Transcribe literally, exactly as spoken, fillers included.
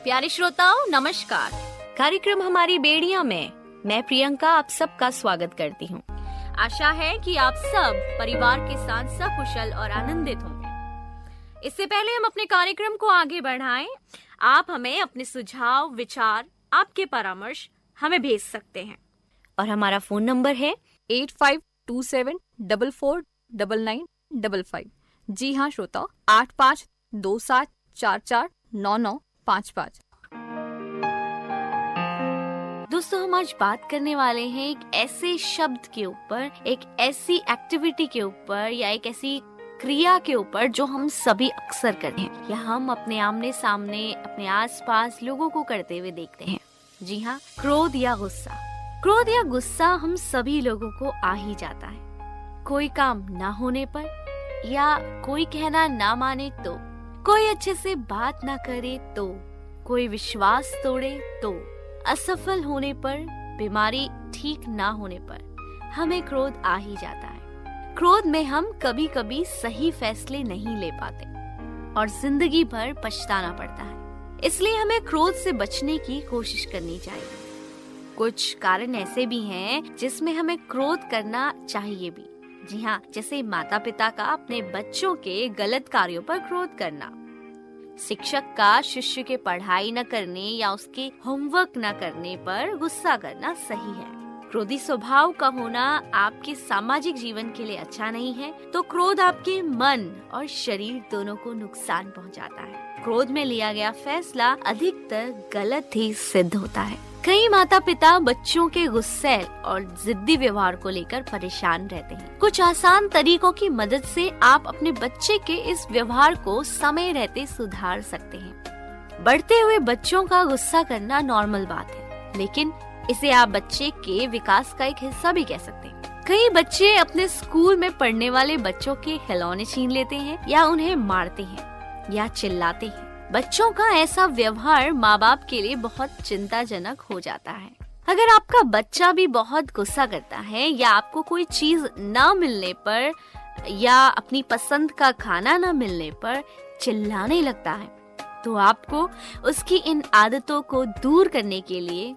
प्यारे श्रोताओं नमस्कार। कार्यक्रम हमारी बेड़ियां में मैं प्रियंका आप सबका स्वागत करती हूं। आशा है कि आप सब परिवार के साथ सकुशल और आनंदित होंगे। इससे पहले हम अपने कार्यक्रम को आगे बढ़ाएं, आप हमें अपने सुझाव, विचार, आपके परामर्श हमें भेज सकते हैं और हमारा फोन नंबर है eight five to seven double four double nine double five. जी हाँ श्रोताओ, आठ पाँच दो सात चार चार नौ नौ पाँच पाँच। दोस्तों, हम आज बात करने वाले हैं एक ऐसे शब्द के ऊपर, एक ऐसी एक्टिविटी के ऊपर या एक ऐसी क्रिया के ऊपर जो हम सभी अक्सर करते हैं या हम अपने आमने सामने अपने आसपास लोगों को करते हुए देखते हैं। जी हाँ, क्रोध या गुस्सा। क्रोध या गुस्सा हम सभी लोगों को आ ही जाता है। कोई काम ना होने पर या कोई कहना ना माने तो, कोई अच्छे से बात ना करे तो, कोई विश्वास तोड़े तो, असफल होने पर, बीमारी ठीक ना होने पर हमें क्रोध आ ही जाता है। क्रोध में हम कभी कभी सही फैसले नहीं ले पाते और जिंदगी भर पछताना पड़ता है। इसलिए हमें क्रोध से बचने की कोशिश करनी चाहिए। कुछ कारण ऐसे भी हैं जिसमें हमें क्रोध करना चाहिए भी। जी हाँ, जैसे माता पिता का अपने बच्चों के गलत कार्यों पर क्रोध करना, शिक्षक का शिष्य के पढ़ाई न करने या उसके होमवर्क न करने पर गुस्सा करना सही है। क्रोधी स्वभाव का होना आपके सामाजिक जीवन के लिए अच्छा नहीं है, तो क्रोध आपके मन और शरीर दोनों को नुकसान पहुंचाता है। क्रोध में लिया गया फैसला अधिकतर गलत ही सिद्ध होता है। कई माता पिता बच्चों के गुस्से और जिद्दी व्यवहार को लेकर परेशान रहते हैं। कुछ आसान तरीकों की मदद से आप अपने बच्चे के इस व्यवहार को समय रहते सुधार सकते हैं। बढ़ते हुए बच्चों का गुस्सा करना नॉर्मल बात है, लेकिन इसे आप बच्चे के विकास का एक हिस्सा भी कह सकते हैं। कई बच्चे अपने स्कूल में पढ़ने वाले बच्चों के खिलौने छीन लेते हैं या उन्हें मारते हैं या चिल्लाते हैं। बच्चों का ऐसा व्यवहार माँ बाप के लिए बहुत चिंताजनक हो जाता है। अगर आपका बच्चा भी बहुत गुस्सा करता है या आपको कोई चीज ना मिलने पर या अपनी पसंद का खाना ना मिलने पर चिल्लाने लगता है, तो आपको उसकी इन आदतों को दूर करने के लिए